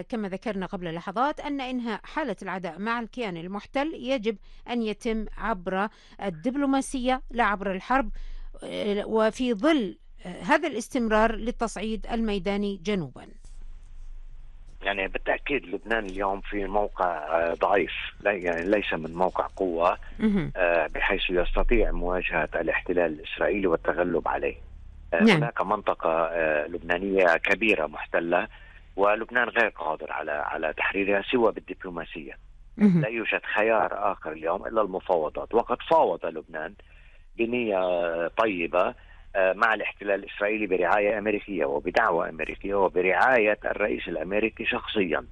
كما ذكرنا قبل لحظات أن إنهاء حالة العداء مع الكيان المحتل يجب أن يتم عبر الدبلوماسية لا عبر الحرب، وفي ظل هذا الاستمرار للتصعيد الميداني جنوبا. يعني بالتأكيد لبنان اليوم في موقع ضعيف، يعني ليس من موقع قوة بحيث يستطيع مواجهة الاحتلال الإسرائيلي والتغلب عليه. نعم. هناك منطقة لبنانية كبيرة محتلة، ولبنان غير قادر على تحريرها سوى بالدبلوماسية. لا يوجد خيار آخر اليوم إلا المفاوضات، وقد فاوض لبنان بنية طيبة مع الاحتلال الإسرائيلي برعاية أمريكية وبدعوة أمريكية وبرعاية الرئيس الأمريكي شخصيا،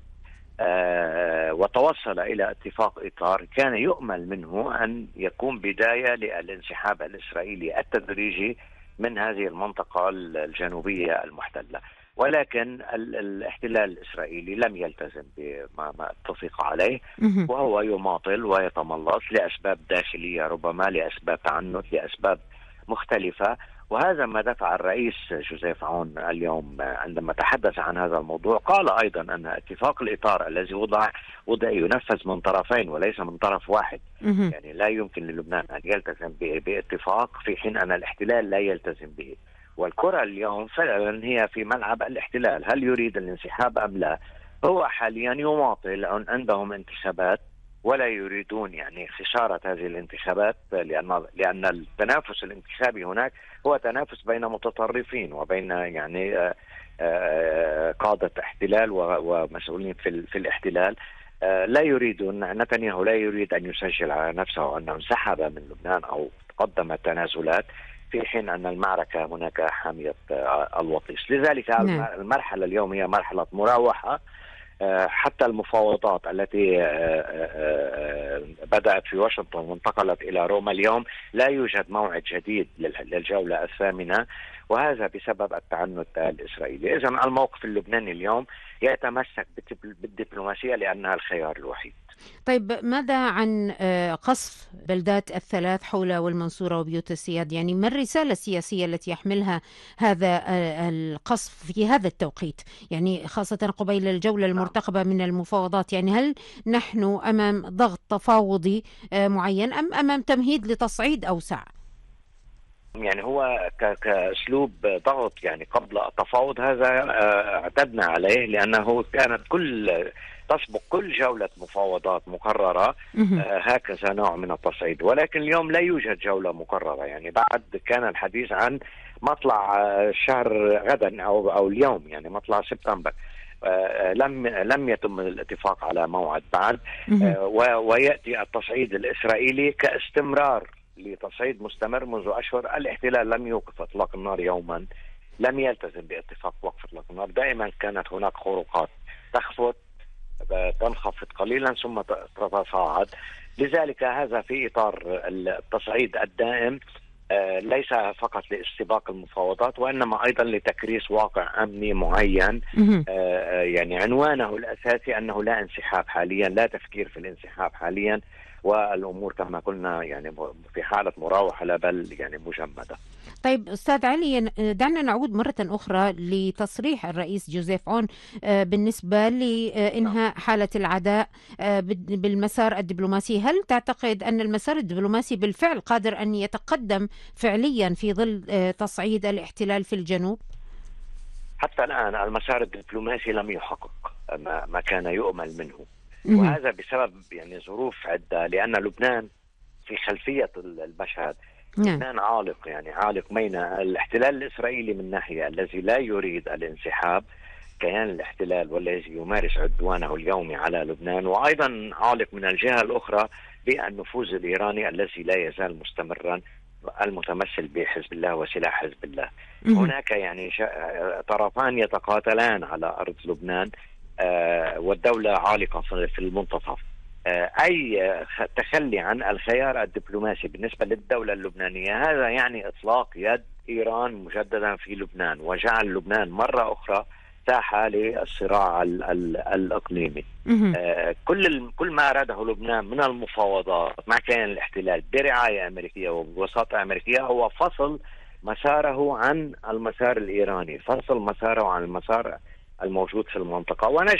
وتوصل إلى اتفاق إطار كان يؤمل منه أن يكون بداية للانسحاب الإسرائيلي التدريجي من هذه المنطقة الجنوبية المحتلة. ولكن الاحتلال الإسرائيلي لم يلتزم بما اتفق عليه، وهو يماطل ويتملص لأسباب داخلية، ربما لأسباب تعنت، لأسباب مختلفة. وهذا ما دفع الرئيس جوزيف عون اليوم عندما تحدث عن هذا الموضوع قال أيضا أن اتفاق الإطار الذي وضع ينفذ من طرفين وليس من طرف واحد. يعني لا يمكن للبنان أن يلتزم باتفاق في حين أن الاحتلال لا يلتزم به. والكرة اليوم فعلا هي في ملعب الاحتلال، هل يريد الانسحاب أم لا؟ هو حاليا يماطل، عندهم انتخابات ولا يريدون يعني خسارة هذه الانتخابات، لأن التنافس الانتخابي هناك هو تنافس بين متطرفين وبين يعني قادة احتلال ومسؤولين في الاحتلال. لا يريدون، نتنياهو لا يريد أن يسجل على نفسه أنه انسحب من لبنان أو قدم التنازلات، في حين أن المعركة هناك حامية الوطيس. لذلك المرحلة اليوم هي مرحلة مراوحة. حتى المفاوضات التي بدأت في واشنطن وانتقلت إلى روما اليوم لا يوجد موعد جديد للجولة الثامنة، وهذا بسبب التعنت الإسرائيلي. إذن الموقف اللبناني اليوم يتمسك بالدبلوماسية لأنها الخيار الوحيد. طيب ماذا عن قصف بلدات الثلاث حولة والمنصورة وبيوت السياد؟ يعني ما الرسالة السياسية التي يحملها هذا القصف في هذا التوقيت، يعني خاصة قبيل الجولة المرتقبة من المفاوضات؟ يعني هل نحن أمام ضغط تفاوضي معين أم أمام تمهيد لتصعيد أوسع؟ يعني هو كأسلوب ضغط يعني قبل التفاوض، هذا اعتدنا عليه، لأنه كانت تسبق كل جولة مفاوضات مقررة هكذا نوع من التصعيد. ولكن اليوم لا يوجد جولة مقررة، يعني بعد كان الحديث عن مطلع الشهر غدا أو اليوم، يعني مطلع سبتمبر. لم يتم الاتفاق على موعد بعد، ويأتي التصعيد الإسرائيلي كاستمرار لتصعيد مستمر منذ أشهر. الاحتلال لم يوقف إطلاق النار يوما، لم يلتزم باتفاق وقف إطلاق النار، دائما كانت هناك خروقات تخفت تنخفض قليلا ثم تتصاعد. لذلك هذا في إطار التصعيد الدائم، ليس فقط لاستباق المفاوضات وإنما أيضا لتكريس واقع أمني معين. يعني عنوانه الأساسي أنه لا انسحاب حاليا، لا تفكير في الانسحاب حاليا، والأمور كما قلنا يعني في حالة مراوحة لا بل يعني مجمدة. طيب أستاذ علي، دعنا نعود مرة أخرى لتصريح الرئيس جوزيف عون بالنسبة لإنهاء حالة العداء بالمسار الدبلوماسي. هل تعتقد أن المسار الدبلوماسي بالفعل قادر أن يتقدم فعليا في ظل تصعيد الاحتلال في الجنوب؟ حتى الآن المسار الدبلوماسي لم يحقق ما كان يؤمل منه، وهذا بسبب يعني ظروف عدة. لأن لبنان في خلفية المشهد لبنان عالق، يعني عالق بين الاحتلال الإسرائيلي من ناحية الذي لا يريد الانسحاب، كيان الاحتلال والذي يمارس عدوانه اليومي على لبنان، وأيضا عالق من الجهة الأخرى بالنفوذ الإيراني الذي لا يزال مستمرا، المتمثل بحزب الله وسلاح حزب الله. هناك يعني طرفان يتقاتلان على أرض لبنان، والدولة عالقة في المنتصف. أي تخلي عن الخيار الدبلوماسي بالنسبة للدولة اللبنانية هذا يعني إطلاق يد إيران مجددا في لبنان، وجعل لبنان مرة أخرى ساحة للصراع الإقليمي. كل ما أراده لبنان من المفاوضات مع كيان الاحتلال برعاية أمريكية وبوساطة أمريكية هو فصل مساره عن المسار الإيراني، فصل مساره عن المسار الموجود في المنطقة.